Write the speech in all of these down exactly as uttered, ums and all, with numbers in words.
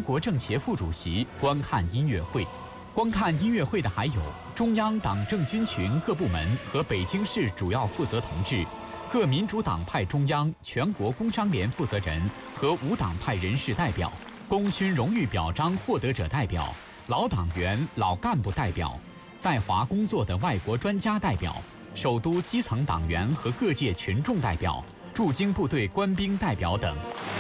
国政协副主席观看音乐会。观看音乐会的还有中央党政军群各部门和北京市主要负责同志、各民主党派中央、全国工商联负责人和无党派人士代表、功勋荣誉表彰获得者代表、老党员、老干部代表、在华工作的外国专家代表、首都基层党员和各界群众代表、驻京部队官兵代表等。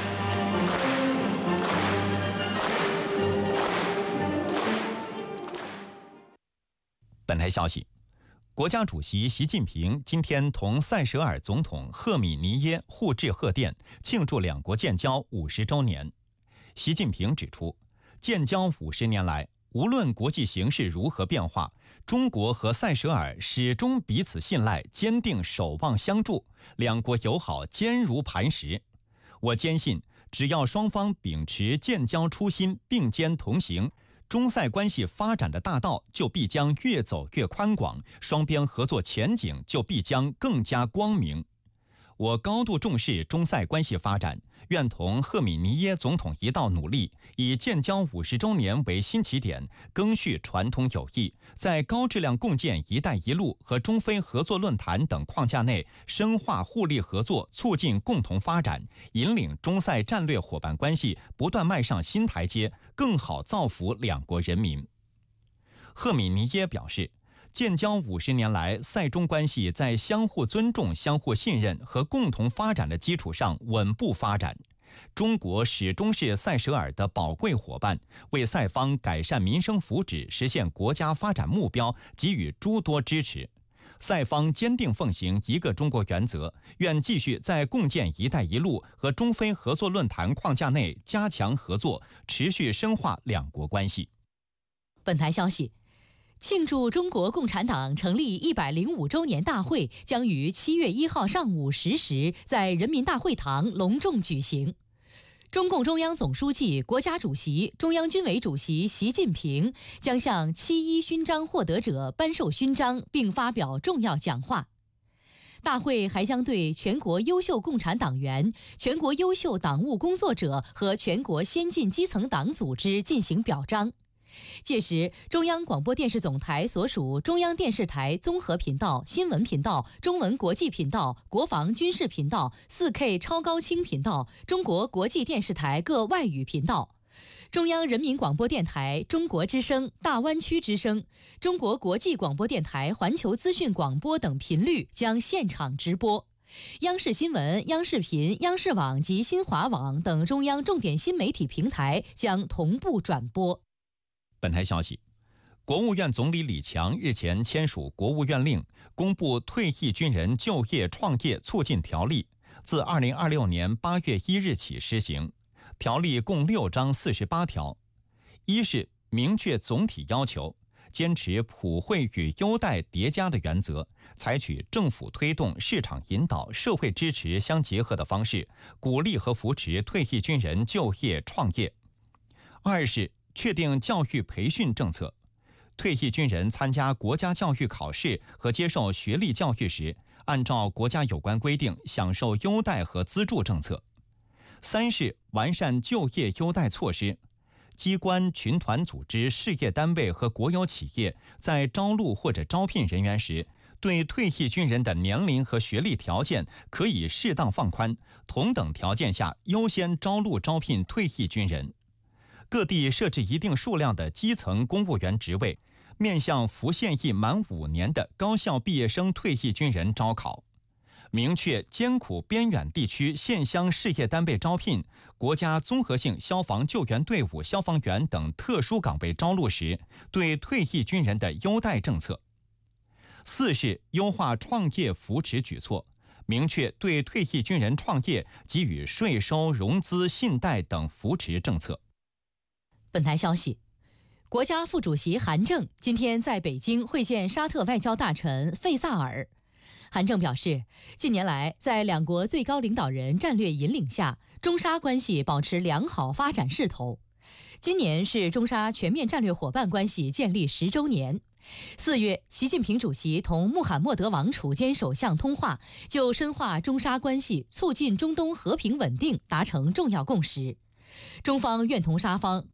本台消息，国家主席习近平今天同塞舌尔总统赫米尼耶互致贺电，庆祝两国建交五十周年。习近平指出，建交五十年来，无论国际形势如何变化，中国和塞舌尔始终彼此信赖，坚定守望相助，两国友好坚如磐石。我坚信，只要双方秉持建交初心，并肩同行，中塞关系发展的大道就必将越走越宽广，双边合作前景就必将更加光明。我高度重视中塞关系发展，愿同赫米尼耶总统一道努力，以建交五十周年为新起点，赓续传统友谊，在高质量共建“一带一路”和中非合作论坛等框架内，深化互利合作，促进共同发展，引领中塞战略伙伴关系不断迈上新台阶，更好造福两国人民。赫米尼耶表示，建交五十年来，塞中关系在相互尊重、相互信任和共同发展的基础上稳步发展。中国始终是塞舌尔的宝贵伙伴，为塞方改善民生福祉、实现国家发展目标给予诸多支持。塞方坚定奉行一个中国原则，愿继续在共建“一带一路”和中非合作论坛框架内加强合作，持续深化两国关系。 本台消息，庆祝中国共产党成立一百零五周年大会将于七月一号上午十时在人民大会堂隆重举行。中共中央总书记、国家主席、中央军委主席习近平将向七一勋章获得者颁授勋章，并发表重要讲话。大会还将对全国优秀共产党员、全国优秀党务工作者和全国先进基层党组织进行表彰。届时，中央广播电视总台所属中央电视台综合频道、新闻频道、中文国际频道、国防军事频道、四 K 超高清频道、中国国际电视台各外语频道、中央人民广播电台、中国之声、大湾区之声、中国国际广播电台环球资讯广播等频率将现场直播。央视新闻、央视频、央视网及新华网等中央重点新媒体平台将同步转播。 本台消息，国务院总理李强日前签署国务院令，公布《退役军人就业创业促进条例》，自二零二六年八月一日起施行。条例共六章四十八条。一是明确总体要求，坚持普惠与优待叠加的原则，采取政府推动、市场引导、社会支持相结合的方式，鼓励和扶持退役军人就业创业。二是确定教育培训政策，退役军人参加国家教育考试和接受学历教育时，按照国家有关规定享受优待和资助政策。三是完善就业优待措施，机关、群团组织、事业单位和国有企业在招录或者招聘人员时，对退役军人的年龄和学历条件可以适当放宽，同等条件下优先招录招聘退役军人。各地设置一定数量的基层公务员职位，面向服现役满五年的高校毕业生退役军人招考。明确艰苦边远地区县乡事业单位招聘、国家综合性消防救援队伍消防员等特殊岗位招录时，对退役军人的优待政策。四是优化创业扶持举措，明确对退役军人创业给予税收、融资、信贷等扶持政策。 本台消息，国家副主席韩正今天在北京会见沙特外交大臣费萨尔。韩正表示，近年来在两国最高领导人战略引领下，中沙关系保持良好发展势头。今年是中沙全面战略伙伴关系建立十周年。四月，习近平主席同穆罕默德王储坚首相通话，就深化中沙关系、促进中东和平稳定达成重要共识。中方愿同沙方